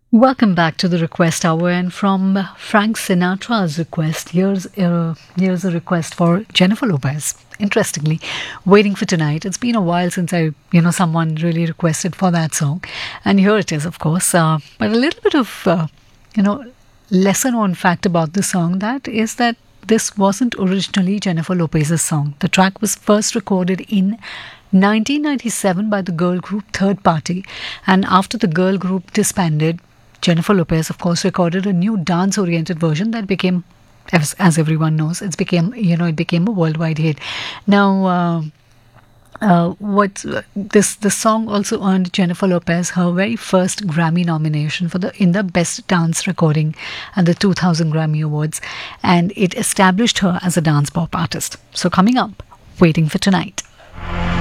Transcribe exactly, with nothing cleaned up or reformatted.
Welcome back to the Request Hour, and from Frank Sinatra's request, here's a, here's a request for Jennifer Lopez. Interestingly, Waiting for Tonight. It's been a while since I, you know, someone really requested for that song, and here it is, of course. Uh, but a little bit of, uh, you know, lesser known fact about this song, that is that this wasn't originally Jennifer Lopez's song. The track was first recorded in nineteen ninety-seven by the girl group Third Party, and after the girl group disbanded, Jennifer Lopez, of course, recorded a new dance-oriented version that became, as, as everyone knows, it's became you know it became a worldwide hit. Now, uh, uh, what uh, this the song also earned Jennifer Lopez her very first Grammy nomination for the in the Best Dance Recording at the two thousand Grammy Awards, and it established her as a dance pop artist. So, coming up, Waiting for Tonight.